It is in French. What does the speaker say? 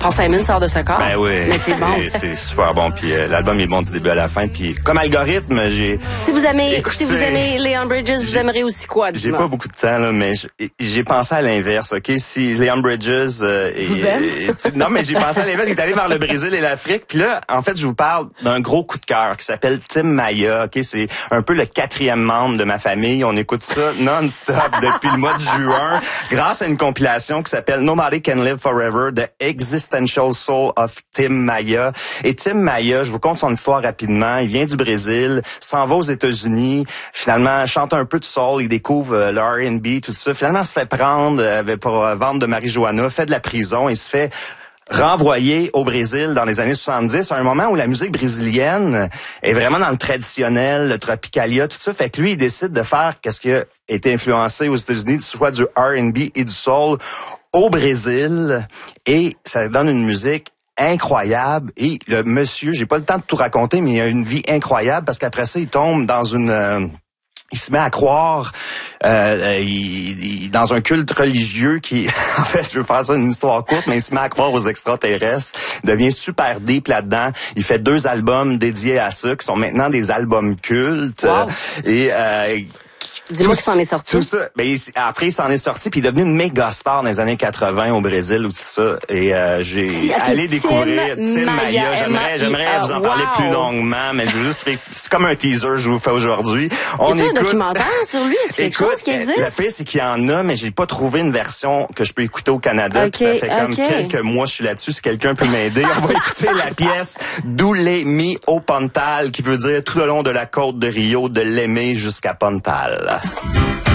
Paul Simon sort de ce corps. Ben oui. Mais c'est bon. C'est super bon. Puis l'album est bon du début à la fin. Puis comme algorithme, Si vous aimez Leon Bridges, vous aimerez aussi quoi? J'ai pas beaucoup de temps, là, mais j'ai pensé à l'inverse, OK? Si Leon Bridges... non, mais j'ai pensé à l'inverse. Il est allé vers le Brésil et l'Afrique. Puis là, en fait, je vous parle d'un gros coup de cœur qui s'appelle Tim Maya, OK? C'est un peu le 4e membre de ma famille. On écoute ça non-stop depuis le mois de juin grâce à une compilation qui s'appelle Nobody Can Live Forever, The Existential Soul of Tim Maya. Et Tim Maya, je vous conte son histoire rapidement. Il vient du Brésil, s'en va aux États-Unis, finalement chante un peu de soul, il découvre le R&B, tout ça. Finalement, se fait prendre pour vendre de marijuana, fait de la prison et se fait renvoyé au Brésil dans les années 70, à un moment où la musique brésilienne est vraiment dans le traditionnel, le tropicalia, tout ça. Fait que lui, il décide de faire qu'est-ce qui a été influencé aux États-Unis, soit du R&B et du soul au Brésil. Et ça donne une musique incroyable. Et le monsieur, j'ai pas le temps de tout raconter, mais il a une vie incroyable parce qu'après ça, il tombe dans il se met à croire dans un culte religieux qui, en fait, je veux faire ça une histoire courte, mais il se met à croire aux extraterrestres. Il devient super deep là-dedans. Il fait 2 albums dédiés à ça, qui sont maintenant des albums cultes. Wow. Et dis-moi qu'il s'en est sorti. Tout ça. Ben, après, il s'en est sorti, puis il est devenu une méga star dans les années 80 au Brésil ou tout ça. Et j'ai allé découvrir Tim Maya. J'aimerais vous en parler plus longuement, mais je veux juste c'est comme un teaser je vous fais aujourd'hui. On écoute un documentaire sur lui. Est-ce quelque chose qui existe? Le pire, c'est qu'il y en a, mais j'ai pas trouvé une version que je peux écouter au Canada. Okay, ça fait comme quelques mois je suis là-dessus. Si quelqu'un peut m'aider, on va écouter la pièce Doule mi au Pontal, qui veut dire tout le long de la côte de Rio, de l'aimer jusqu'à Pontal.